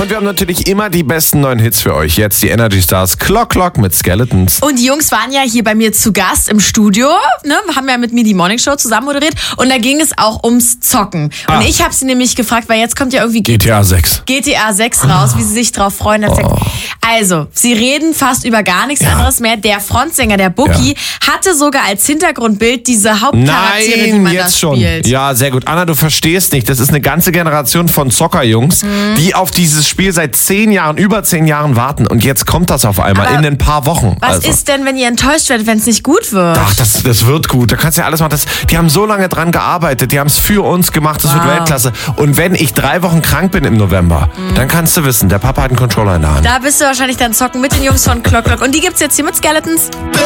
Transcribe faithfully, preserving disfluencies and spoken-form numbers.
Und wir haben natürlich immer die besten neuen Hits für euch. Jetzt die Energy Stars Clock Clock mit Skeletons. Und die Jungs waren ja hier bei mir zu Gast im Studio. Ne? Wir haben ja mit mir die Morning Show zusammen moderiert. Und da ging es auch ums Zocken. Und Ah. ich habe sie nämlich gefragt, weil jetzt kommt ja irgendwie G T A sechs. G T A sechs raus, wie sie sich drauf freuen. Oh. Also, sie reden fast über gar nichts Ja. anderes mehr. Der Frontsänger, der Bookie, hatte sogar als Hintergrundbild diese Hauptcharaktere, die Nein, man jetzt da schon. spielt. Ja, sehr gut. Anna, du verstehst nicht. Das ist eine ganze Generation von Zockerjungs, Mhm. die auf dieses Spiel seit zehn Jahren, über zehn Jahren warten. Und jetzt kommt das auf einmal Aber in ein paar Wochen. Was also. ist denn, wenn ihr enttäuscht werdet, wenn es nicht gut wird? Ach, das, das wird gut. Da kannst du ja alles machen. Das, die haben so lange dran gearbeitet. Die haben es für uns gemacht. Das wird Wow. Weltklasse. Und wenn ich drei Wochen krank bin im November, dann kannst du wissen, der Papa hat einen Controller in der Hand. Da bist du wahrscheinlich dann zocken mit den Jungs von Clock Clock. Und die gibt's jetzt hier mit Skeletons.